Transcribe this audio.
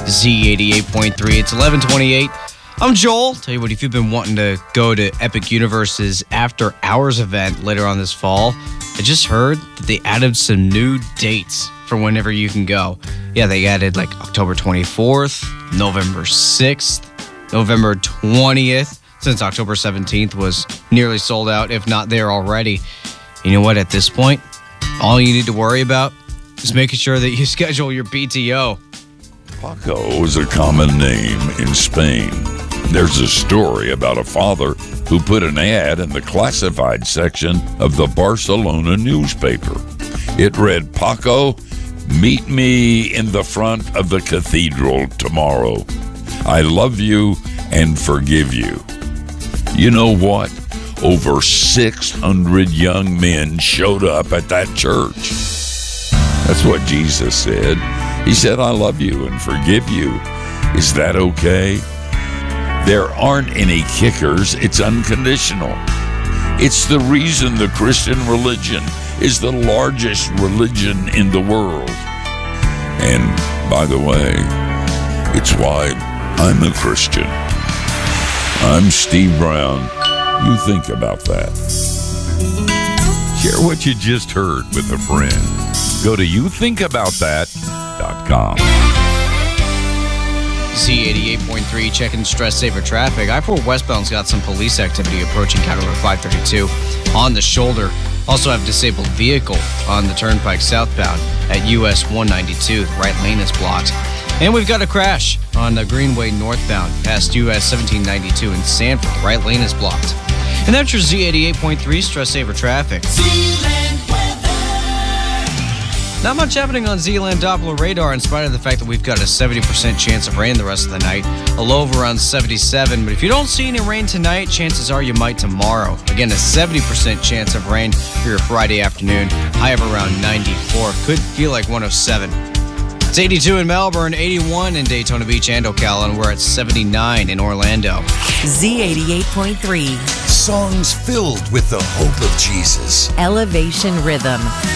Z88.3. It's 11:28. I'm Joel. Tell you what, if you've been wanting to go to Epic Universe's After Hours event later on this fall, I just heard that they added some new dates for whenever you can go. Yeah, they added like October 24th, November 6th, November 20th, since October 17th was nearly sold out, if not there already. You know what? At this point, all you need to worry about is making sure that you schedule your PTO. Paco is a common name in Spain. There's a story about a father who put an ad in the classified section of the Barcelona newspaper. It read, "Paco, meet me in the front of the cathedral tomorrow. I love you and forgive you." You know what? Over 600 young men showed up at that church. That's what Jesus said. He said, "I love you and forgive you." Is that okay? There aren't any kickers. It's unconditional. It's the reason the Christian religion is the largest religion in the world. And by the way, it's why I'm a Christian. I'm Steve Brown. You think about that. Share what you just heard with a friend. Go to youthinkaboutthat.com. Z88.3, checking stress saver traffic. I-4 westbound's got some police activity approaching County Road 532 on the shoulder. Also have disabled vehicle on the turnpike southbound at US 192. The right lane is blocked. And we've got a crash on the Greenway northbound past US 1792 in Sanford. The right lane is blocked. And that's your Z88.3 stress saver traffic. Not much happening on Zealand Doppler radar in spite of the fact that we've got a 70% chance of rain the rest of the night. A low of around 77. But if you don't see any rain tonight, chances are you might tomorrow. Again, a 70% chance of rain for your Friday afternoon. High of around 94. Could feel like 107. It's 82 in Melbourne, 81 in Daytona Beach and Ocala, and we're at 79 in Orlando. Z88.3. Songs filled with the hope of Jesus. Elevation Rhythm.